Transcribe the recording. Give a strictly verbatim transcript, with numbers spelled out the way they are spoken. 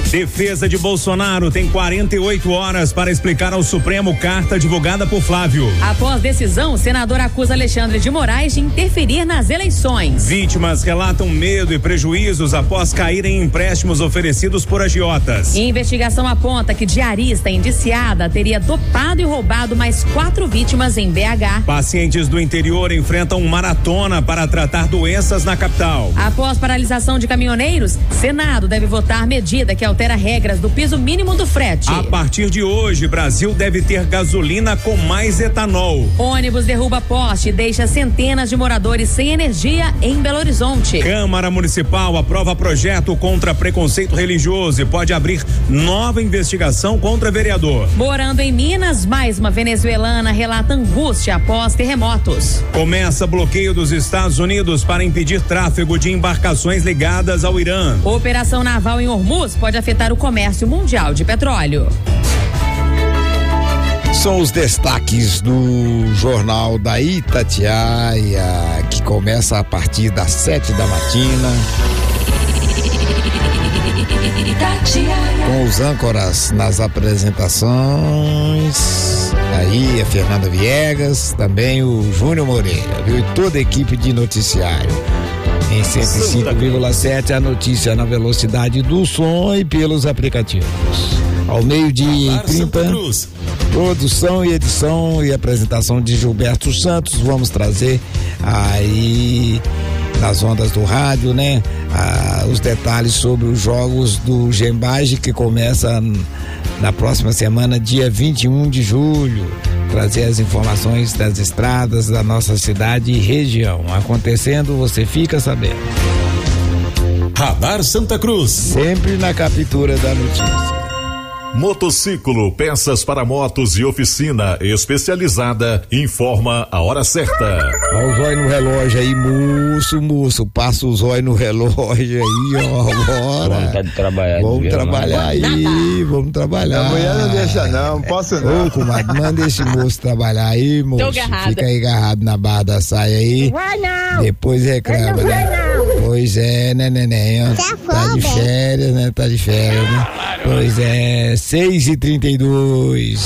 Defesa de Bolsonaro tem quarenta e oito horas para explicar ao Supremo carta divulgada por Flávio. Após decisão, o senador acusa Alexandre de Moraes de interferir nas eleições. Vítimas relatam medo e prejuízos após caírem em empréstimos oferecidos por agiotas. Investigação aponta que diarista indiciada teria dopado e roubado mais quatro vítimas em B H. Pacientes do interior enfrentam maratona para tratar doenças na capital. Após paralisação de caminhoneiros, Senado deve votar medida que altera regras do piso mínimo do frete. A partir de hoje, Brasil deve ter gasolina com mais etanol. Ônibus derruba poste e deixa centenas de moradores sem energia em Belo Horizonte. Câmara Municipal aprova projeto contra preconceito religioso e pode abrir nova investigação contra vereador. Morando em Minas, mais uma venezuelana relata angústia após terremotos. Começa bloqueio dos Estados Unidos para impedir tráfego de embarcações ligadas ao Irã. Operação naval em Hormuz pode afetar o comércio mundial de petróleo. São os destaques do Jornal da Itatiaia, que começa a partir das sete da matina. Com os âncoras nas apresentações. Aí a Fernanda Viegas, também o Júnior Moreira, viu? E toda a equipe de noticiário. Em cento e cinco vírgula sete a notícia na velocidade do som e pelos aplicativos. Ao meio-dia e trinta, produção e edição e apresentação de Gilberto Santos. Vamos trazer aí nas ondas do rádio, né? Ah, os detalhes sobre os jogos do Gembage que começa na próxima semana, dia vinte e um de julho. Trazer as informações das estradas da nossa cidade e região. Acontecendo, você fica sabendo. Radar Santa Cruz. Sempre na captura da notícia. Motociclo, peças para motos e oficina especializada, informa a hora certa. Olha o zóio no relógio aí, moço, moço, passa o zóio no relógio aí, ó, bora. Vamos trabalhar. Vamos trabalhar aí, vamos trabalhar. Amanhã não deixa não, não posso não. Ô, comadre, manda esse moço trabalhar aí, moço. Tô agarrada. Fica aí agarrado na barra da saia aí. Vai não. Depois reclama, não né? vai não. Pois é, né, neném? Ó, Tá tá de bom, férias, né? Tá de férias, né? Pois é, seis e trinta e dois.